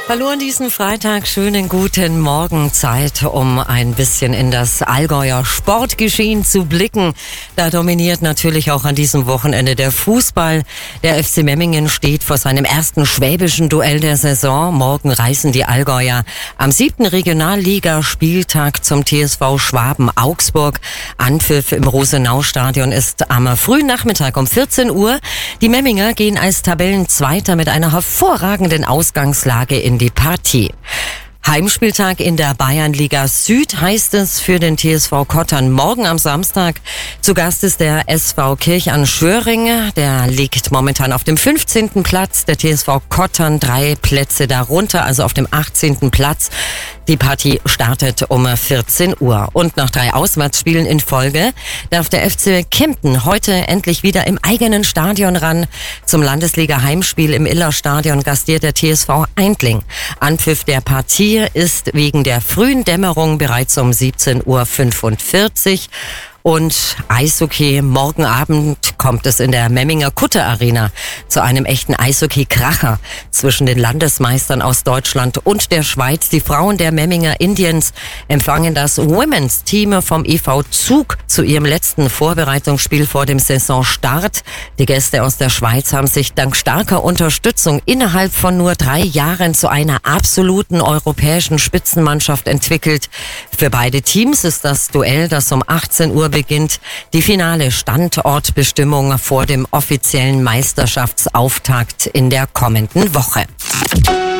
Hallo an diesem Freitag, schönen guten Morgen. Zeit, um ein bisschen in das Allgäuer Sportgeschehen zu blicken. Da dominiert natürlich auch an diesem Wochenende der Fußball. Der FC Memmingen steht vor seinem ersten schwäbischen Duell der Saison. Morgen reisen die Allgäuer am 7. Regionalligaspieltag zum TSV Schwaben Augsburg. Anpfiff im Rosenau-Stadion ist am frühen Nachmittag um 14 Uhr. Die Memminger gehen als Tabellenzweiter mit einer hervorragenden Ausgangslage in die Partie. Heimspieltag in der Bayernliga Süd heißt es für den TSV Kottern morgen am Samstag. Zu Gast ist der SV Kirch-an-Schöring. Der liegt momentan auf dem 15. Platz. Der TSV Kottern 3 Plätze darunter, also auf dem 18. Platz. Die Partie startet um 14 Uhr. Und nach 3 Auswärtsspielen in Folge darf der FC Kempten heute endlich wieder im eigenen Stadion ran. Zum Landesliga-Heimspiel im Illerstadion gastiert der TSV Eindling. Anpfiff der Partie ist wegen der frühen Dämmerung bereits um 17:45 Uhr. Und Eishockey, morgen Abend kommt es in der Memminger Kutter Arena zu einem echten Eishockey-Kracher zwischen den Landesmeistern aus Deutschland und der Schweiz. Die Frauen der Memminger Indians empfangen das Women's Team vom EV Zug zu ihrem letzten Vorbereitungsspiel vor dem Saisonstart. Die Gäste aus der Schweiz haben sich dank starker Unterstützung innerhalb von nur 3 Jahren zu einer absoluten europäischen Spitzenmannschaft entwickelt. Für beide Teams ist das Duell, das um 18 Uhr beginnt, die finale Standortbestimmung vor dem offiziellen Meisterschaftsauftakt in der kommenden Woche.